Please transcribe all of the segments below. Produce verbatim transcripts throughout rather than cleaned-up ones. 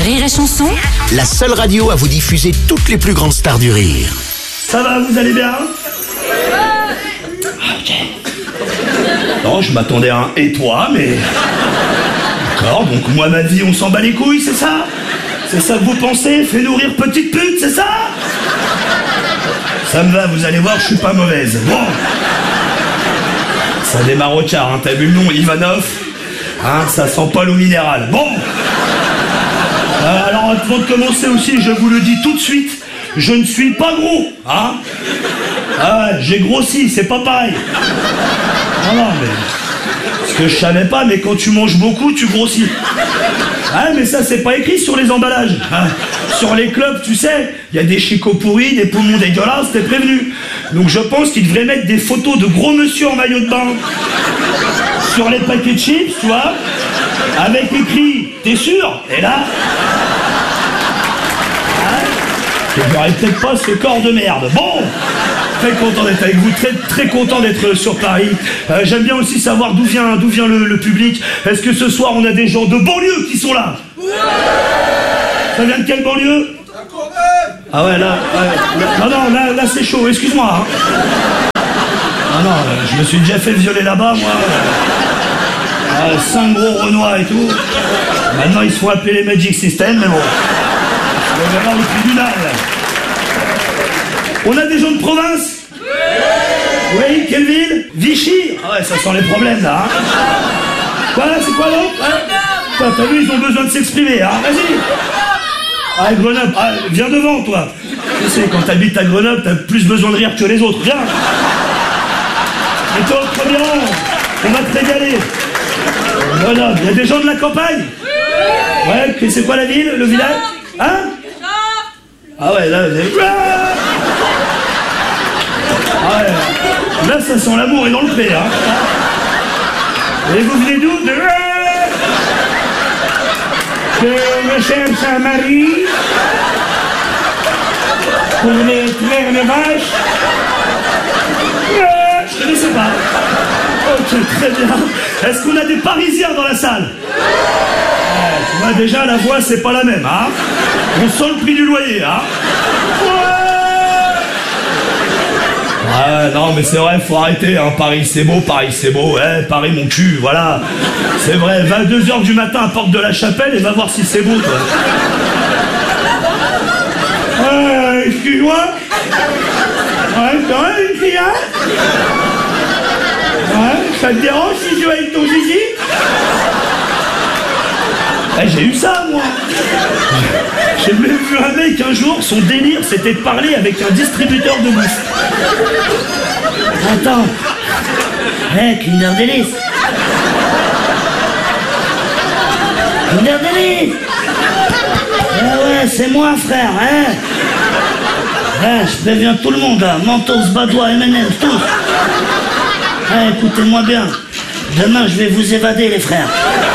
Rire et Chanson, La seule radio à vous diffuser toutes les plus grandes stars du rire. Ça va, vous allez bien? Ok. Non, je m'attendais à un « et toi », mais... D'accord, donc moi, ma vie, on s'en bat les couilles, c'est ça? C'est ça que vous pensez? Fais nourrir petite pute, c'est ça? Ça me va, vous allez voir, je suis pas mauvaise. Bon. Ça démarre au quart, hein, t'as vu le nom, Ivanov? Hein, ça sent pas l'eau minérale. Bon. Euh, alors, avant de commencer aussi, je vous le dis tout de suite, je ne suis pas gros, hein? Ah, j'ai grossi, c'est pas pareil. Non, non, mais... Ce que je savais pas, mais quand tu manges beaucoup, tu grossis. Ah, mais ça, c'est pas écrit sur les emballages. Hein. Sur les clubs, tu sais, il y a des chicots pourris, des poumons dégueulasses, t'es prévenu. Donc je pense qu'ils devraient mettre des photos de gros monsieur en maillot de bain sur les paquets de chips, tu vois, avec écrit « T'es sûr ?» Et là... Je n'aurais peut-être pas ce corps de merde. Bon, très content d'être avec vous, très très content d'être sur Paris. Euh, J'aime bien aussi savoir d'où vient d'où vient le, le public. Est-ce que ce soir on a des gens de banlieue qui sont là? Ça vient de quelle banlieue? Ah ouais, là, ouais, là non non là, là c'est chaud. Excuse-moi. Hein. Ah non, euh, je me suis déjà fait violer là-bas, moi. Euh, cinq gros Renois et tout. Maintenant ils se font appeler les Magic System, mais bon. On va voir le tribunal. On a des gens de province? Oui. Oui, quelle ville? Vichy? Ah ouais, ça sent les problèmes là. Hein. Quoi, c'est quoi l'autre? Hein? T'as vu, ils ont besoin de s'exprimer. Hein. Vas-y. Ah, Grenoble. Ah, viens devant, toi. Tu sais, quand t'habites à Grenoble, t'as plus besoin de rire que les autres. Viens. Et toi, très bien. On va te régaler. Grenoble. Il y a des gens de la campagne? Ouais, c'est quoi la ville, le village? Hein? Ah ouais, là, ah ouais. Là, ça sent l'amour et dans le pré, hein. Et vous venez d'où? De... Que je cherche un mari pour les traire les vaches. Je ne sais pas. Ok, très bien. Est-ce qu'on a des Parisiens dans la salle? Ouais, tu vois, déjà, la voix, c'est pas la même, hein. On sent le prix du loyer, hein. Ouais, non, mais c'est vrai, faut arrêter, hein. Paris, c'est beau, Paris, c'est beau. Ouais, Paris, mon cul, voilà. C'est vrai, vingt-deux heures du matin à Porte de la Chapelle et va voir si c'est beau, toi. Euh, excuse-moi. Ouais, c'est vrai, une fille, hein. Ouais, ça te dérange si je vais avec ton zizi? Eh, j'ai eu ça, moi. J'ai même vu un mec un jour, son délire, c'était de parler avec un distributeur de bouffe. Attends. Eh, Kinder Delice. Kinder Delice. Eh ouais, c'est moi, frère, hein. Eh, je préviens tout le monde, là. Mentos, Badois, M and M's, tous. Eh, écoutez-moi bien. Demain, je vais vous évader, les frères.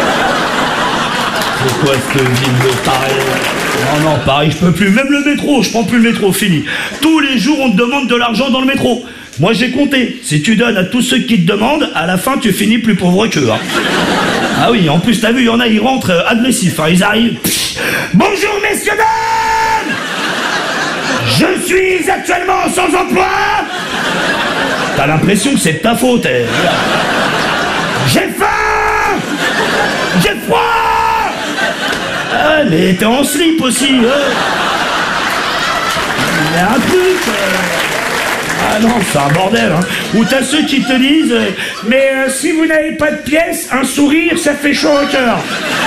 C'est quoi cette ville de Paris? Non, non, Paris, je peux plus. Même le métro, je prends plus le métro, fini. Tous les jours, on te demande de l'argent dans le métro. Moi, j'ai compté. Si tu donnes à tous ceux qui te demandent, à la fin, tu finis plus pauvre qu'eux. Hein. Ah oui, en plus, t'as vu, il y en a, ils rentrent euh, agressifs. Hein, ils arrivent. Pff. Bonjour, messieurs, dames. Je suis actuellement sans emploi. T'as l'impression que c'est de ta faute. Eh. J'ai faim. J'ai froid. Ah, mais t'es en slip aussi, hein. Il y a un truc. Euh... Ah non, c'est un bordel, hein. Ou t'as ceux qui te disent euh, mais euh, si vous n'avez pas de pièces, un sourire, ça fait chaud au cœur.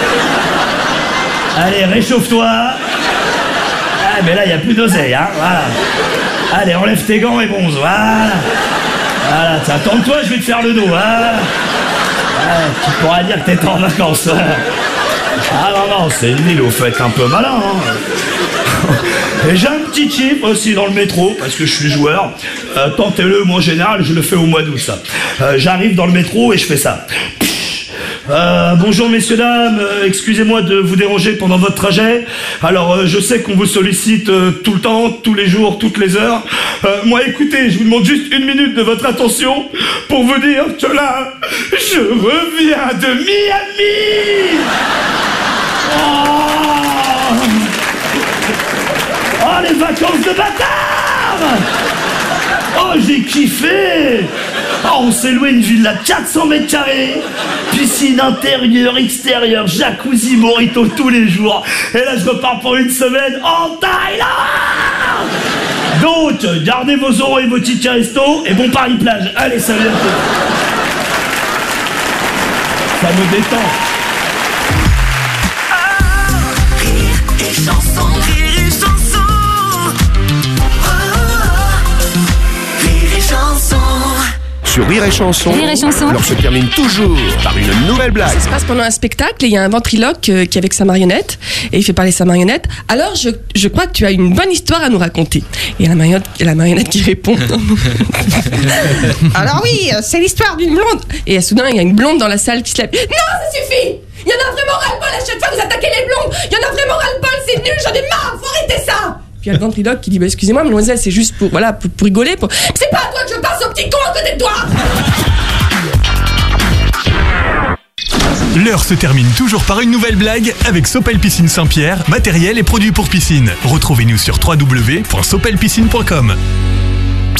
Allez, réchauffe-toi. Ah, mais là, il n'y a plus d'oseille, hein. Voilà. Allez, enlève tes gants et bronze, voilà. Voilà, attends-toi, je vais te faire le dos, hein. Ah, tu pourras dire que t'es en vacances. Ah non, non, c'est une ville où vous faites un peu malin, hein. Et j'ai un petit tip aussi dans le métro, parce que je suis joueur. Euh, tentez-le, moi en général, je le fais au mois d'août, ça. Euh, J'arrive dans le métro et je fais ça. Euh, bonjour messieurs, dames, euh, excusez-moi de vous déranger pendant votre trajet. Alors euh, je sais qu'on vous sollicite euh, tout le temps, tous les jours, toutes les heures. Euh, moi écoutez, je vous demande juste une minute de votre attention pour vous dire que là, je reviens de Miami. Oh, Oh, les vacances de bâtard! Oh, j'ai kiffé! Oh, on s'est loué une villa de quatre cents mètres carrés, piscine intérieure, extérieure, jacuzzi, mojito tous les jours. Et là, je repars pour une semaine en Thaïlande! Donc, gardez vos euros et vos tickets resto et bon Paris plage. Allez, salut à tous. Ça me détend. Rire et chanson, rire et chanson. Rire et chanson. Sur Rire et Chanson, Rire et Chanson. l'heure se termine toujours par une nouvelle blague. Ça se passe pendant un spectacle et il y a un ventriloque euh, qui est avec sa marionnette et il fait parler sa marionnette. Alors je, je crois que tu as une bonne histoire à nous raconter. Et la marionnette, et la marionnette qui répond. Alors oui, c'est l'histoire d'une blonde. Et soudain il y a une blonde dans la salle qui se lève. Non, ça suffit. Il y en a vraiment ras-le-bol à chaque fois que vous attaquez les blondes. Il y en a vraiment ras-le-bol, c'est nul, j'en ai marre, faut arrêter ça. Puis il y a le ventriloque qui dit bah, excusez-moi mademoiselle, c'est juste pour voilà pour, pour rigoler. Pour... C'est pas à toi que je passe au petit con à côté de toi. L'heure se termine toujours par une nouvelle blague avec Sopel Piscine Saint-Pierre, matériel et produits pour piscine. Retrouvez-nous sur w w w point sopel piscine point com.